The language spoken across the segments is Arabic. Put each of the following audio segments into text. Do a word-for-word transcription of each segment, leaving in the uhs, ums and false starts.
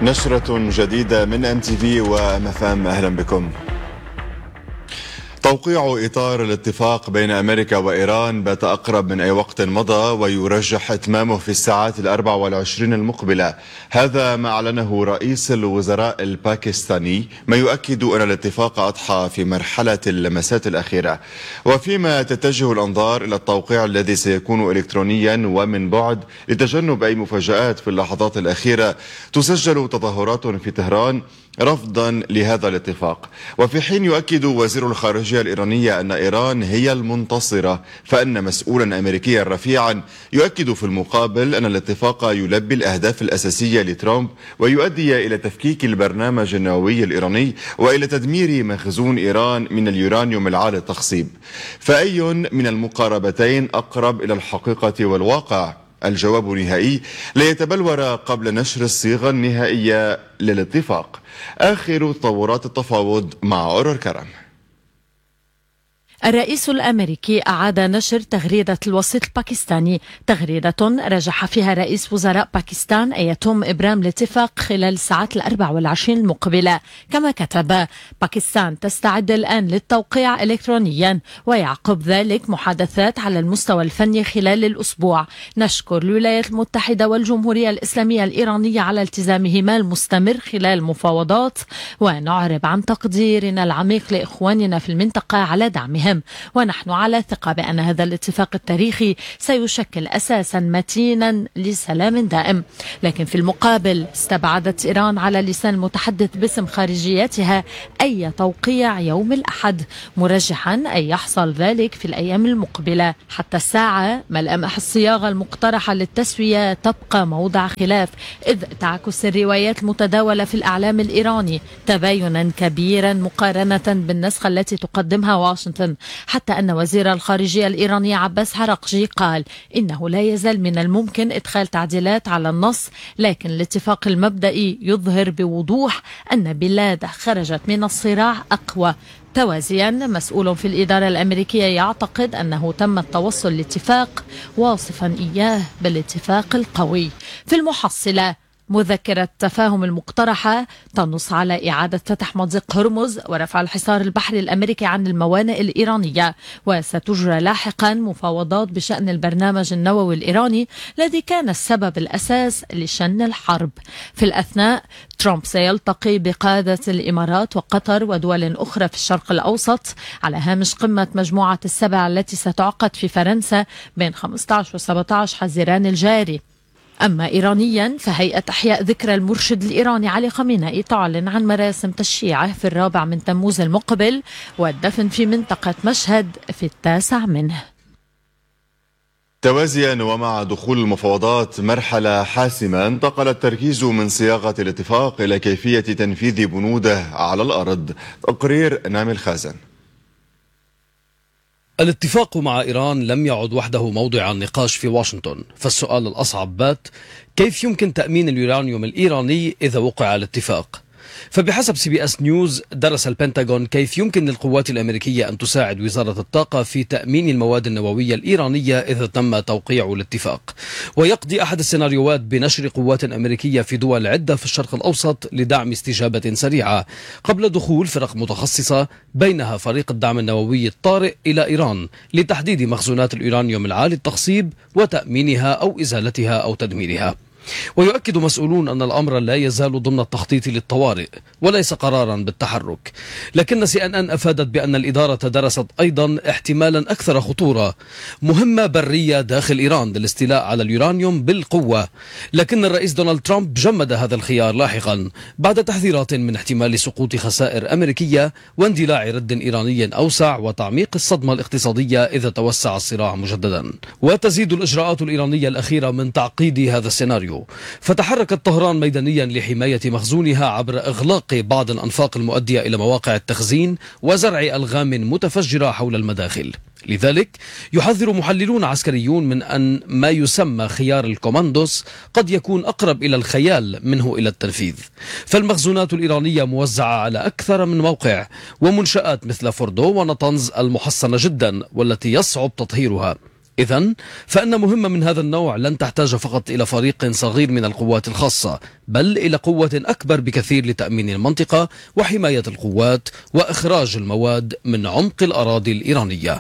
نشرة جديدة من ام تي في وام اف ام، اهلا بكم. توقيع إطار الاتفاق بين أمريكا وإيران بات أقرب من أي وقت مضى، ويرجح إتمامه في الساعات الأربع والعشرين المقبلة. هذا ما أعلنه رئيس الوزراء الباكستاني، ما يؤكد أن الاتفاق أضحى في مرحلة اللمسات الأخيرة، وفيما تتجه الأنظار إلى التوقيع الذي سيكون إلكترونيا ومن بعد لتجنب أي مفاجآت في اللحظات الأخيرة. تسجل تظاهرات في طهران رفضا لهذا الاتفاق، وفي حين يؤكد وزير الخارجية الإيرانية أن إيران هي المنتصرة، فإن مسؤولا أمريكيا رفيعا يؤكد في المقابل أن الاتفاق يلبي الأهداف الأساسية لترامب ويؤدي إلى تفكيك البرنامج النووي الإيراني وإلى تدمير مخزون إيران من اليورانيوم العالي التخصيب. فأي من المقاربتين أقرب إلى الحقيقة والواقع؟ الجواب نهائي لا يتبلور قبل نشر الصيغة النهائية للاتفاق. آخر تطورات التفاوض مع أورور كرم. الرئيس الأمريكي أعاد نشر تغريدة الوسيط الباكستاني، تغريدة رجح فيها رئيس وزراء باكستان أن يتم إبرام الاتفاق خلال الساعات الأربع والعشرين المقبلة. كما كتب: باكستان تستعد الآن للتوقيع إلكترونيا، ويعقب ذلك محادثات على المستوى الفني خلال الأسبوع. نشكر الولايات المتحدة والجمهورية الإسلامية الإيرانية على التزامهما المستمر خلال المفاوضات، ونعرب عن تقديرنا العميق لإخواننا في المنطقة على دعمهم، ونحن على ثقة بأن هذا الاتفاق التاريخي سيشكل أساسا متينا لسلام دائم. لكن في المقابل استبعدت إيران على لسان المتحدث باسم خارجيتها أي توقيع يوم الأحد، مرجحا أن يحصل ذلك في الأيام المقبلة. حتى الساعة ملامح الصياغة المقترحة للتسوية تبقى موضع خلاف، إذ تعكس الروايات المتداولة في الإعلام الإيراني تباينا كبيرا مقارنة بالنسخة التي تقدمها واشنطن، حتى أن وزير الخارجية الإيراني عباس عراقجي قال إنه لا يزال من الممكن إدخال تعديلات على النص، لكن الاتفاق المبدئي يظهر بوضوح أن بلاده خرجت من الصراع أقوى. توازيا، مسؤول في الإدارة الأمريكية يعتقد أنه تم التوصل لاتفاق، واصفا إياه بالاتفاق القوي. في المحصلة، مذكرة التفاهم المقترحة تنص على إعادة فتح مضيق هرمز ورفع الحصار البحري الأمريكي عن الموانئ الإيرانية، وستجرى لاحقا مفاوضات بشأن البرنامج النووي الإيراني الذي كان السبب الأساس لشن الحرب. في الأثناء، ترامب سيلتقي بقادة الإمارات وقطر ودول أخرى في الشرق الأوسط على هامش قمة مجموعة السبع التي ستعقد في فرنسا بين خمسة عشر و سبعة عشر حزيران الجاري. أما إيرانيا، فهيئة إحياء ذكرى المرشد الإيراني علي خامنئي تعلن عن مراسم تشييعه في الرابع من تموز المقبل، والدفن في منطقة مشهد في التاسع منه. توازيا ومع دخول المفاوضات مرحلة حاسمة، انتقل التركيز من صياغة الاتفاق إلى كيفية تنفيذ بنوده على الأرض. تقرير نامي الخازن. الاتفاق مع إيران لم يعد وحده موضع النقاش في واشنطن، فالسؤال الأصعب بات: كيف يمكن تأمين اليورانيوم الإيراني إذا وقع الاتفاق؟ فبحسب سي بي اس نيوز، درس البنتاغون كيف يمكن للقوات الأمريكية أن تساعد وزارة الطاقة في تأمين المواد النووية الإيرانية إذا تم توقيع الاتفاق. ويقضي أحد السيناريوهات بنشر قوات أمريكية في دول عدة في الشرق الأوسط لدعم استجابة سريعة، قبل دخول فرق متخصصة بينها فريق الدعم النووي الطارئ إلى إيران لتحديد مخزونات اليورانيوم العالي التخصيب وتأمينها أو إزالتها أو تدميرها. ويؤكد مسؤولون أن الأمر لا يزال ضمن التخطيط للطوارئ وليس قرارا بالتحرك. لكن سي ان ان أفادت بأن الإدارة درست أيضا احتمالا أكثر خطورة: مهمة برية داخل إيران للاستيلاء على اليورانيوم بالقوة. لكن الرئيس دونالد ترامب جمد هذا الخيار لاحقا بعد تحذيرات من احتمال سقوط خسائر أمريكية واندلاع رد إيراني أوسع وتعميق الصدمة الاقتصادية إذا توسع الصراع مجددا. وتزيد الإجراءات الإيرانية الأخيرة من تعقيد هذا السيناريو، فتحركت طهران ميدانيا لحماية مخزونها عبر إغلاق بعض الأنفاق المؤدية إلى مواقع التخزين وزرع ألغام متفجرة حول المداخل. لذلك يحذر محللون عسكريون من أن ما يسمى خيار الكوماندوس قد يكون أقرب إلى الخيال منه إلى التنفيذ، فالمخزونات الإيرانية موزعة على أكثر من موقع، ومنشآت مثل فوردو ونطنز المحصنة جدا والتي يصعب تطهيرها إذن فإن مهمة من هذا النوع لن تحتاج فقط إلى فريق صغير من القوات الخاصة، بل إلى قوة أكبر بكثير لتأمين المنطقة وحماية القوات وإخراج المواد من عمق الأراضي الإيرانية.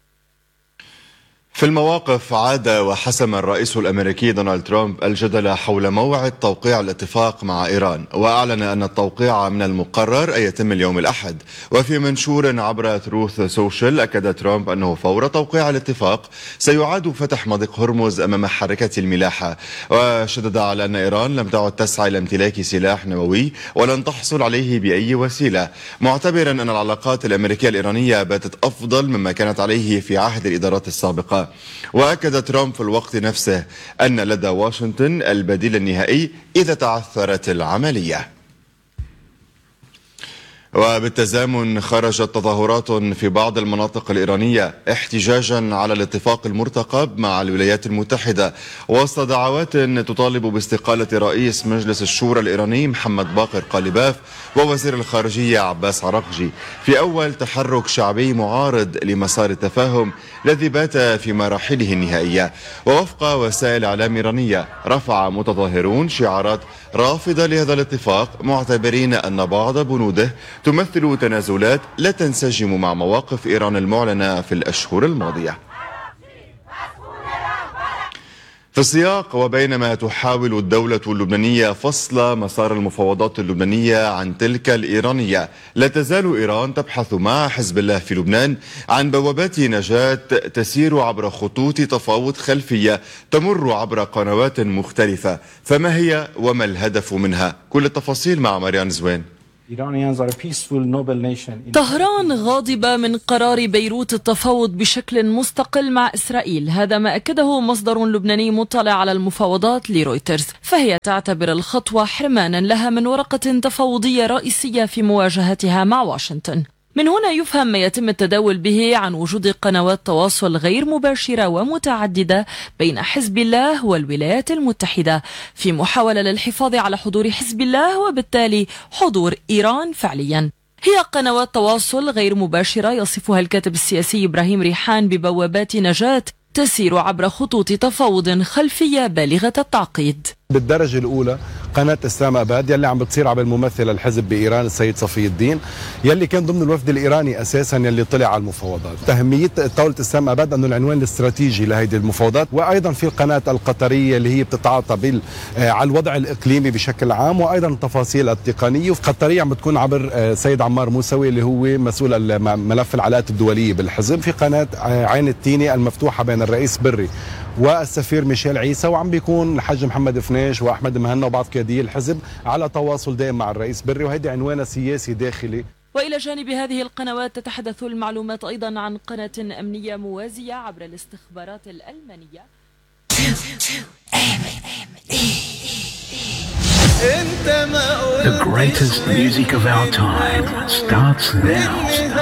في المواقف عاد وحسم الرئيس الأمريكي دونالد ترامب الجدل حول موعد توقيع الاتفاق مع إيران، وأعلن أن التوقيع من المقرر أن يتم اليوم الأحد. وفي منشور عبر تروث سوشيال أكد ترامب أنه فور توقيع الاتفاق سيعاد فتح مضيق هرمز أمام حركة الملاحة، وشدد على أن إيران لم تعد تسعى إلى امتلاك سلاح نووي ولن تحصل عليه بأي وسيلة، معتبرا أن العلاقات الأمريكية الإيرانية باتت أفضل مما كانت عليه في عهد الإدارات السابقة. وأكد ترامب في الوقت نفسه أن لدى واشنطن البديل النهائي إذا تعثرت العملية. وبالتزامن خرجت تظاهرات في بعض المناطق الإيرانية احتجاجا على الاتفاق المرتقب مع الولايات المتحدة، وسط دعوات تطالب باستقالة رئيس مجلس الشورى الإيراني محمد باقر قالباف ووزير الخارجية عباس عراقجي، في أول تحرك شعبي معارض لمسار التفاهم الذي بات في مراحله النهائية. ووفق وسائل إعلام إيرانية رفع متظاهرون شعارات رافضة لهذا الاتفاق، معتبرين أن بعض بنوده تمثل تنازلات لا تنسجم مع مواقف إيران المعلنة في الأشهر الماضية. في السياق وبينما تحاول الدولة اللبنانية فصل مسار المفاوضات اللبنانية عن تلك الإيرانية، لا تزال إيران تبحث مع حزب الله في لبنان عن بوابات نجاة تسير عبر خطوط تفاوض خلفية تمر عبر قنوات مختلفة. فما هي وما الهدف منها؟ كل التفاصيل مع مريان زوين. طهران غاضبة من قرار بيروت التفاوض بشكل مستقل مع إسرائيل، هذا ما أكده مصدر لبناني مطلع على المفاوضات لرويترز، فهي تعتبر الخطوة حرمانا لها من ورقة تفاوضية رئيسية في مواجهتها مع واشنطن. من هنا يفهم ما يتم التداول به عن وجود قنوات تواصل غير مباشرة ومتعددة بين حزب الله والولايات المتحدة في محاولة للحفاظ على حضور حزب الله وبالتالي حضور إيران فعليا. هي قنوات تواصل غير مباشرة يصفها الكاتب السياسي إبراهيم ريحان ببوابات نجاة تسير عبر خطوط تفاوض خلفية بالغة التعقيد. بالدرجة الأولى قناة إسلام أباد يلي عم بتصير عبر الممثل الحزب بإيران السيد صفي الدين، يلي كان ضمن الوفد الإيراني أساسا يلي طلع على المفاوضات. أهمية طاولة إسلام أباد أنه العنوان الاستراتيجي لهذه المفاوضات، وأيضا في القناة القطرية اللي هي بتتعاطى بال على الوضع الإقليمي بشكل عام، وأيضا التفاصيل التقنية. القطرية عم بتكون عبر سيد عمار موسوي اللي هو مسؤول ملف العلاقات الدولية بالحزب. في قناة عين التيني المفتوحة بين الرئيس بري والسفير ميشيل عيسى، وعم بيكون الحاج محمد فنيش واحمد مهنا وبعض قيادي الحزب على تواصل دائم مع الرئيس بري، وهيدي عنوان سياسي داخلي. وإلى جانب هذه القنوات تتحدث المعلومات أيضا عن قناة أمنية موازية عبر الاستخبارات الألمانية. The greatest music of our time starts now.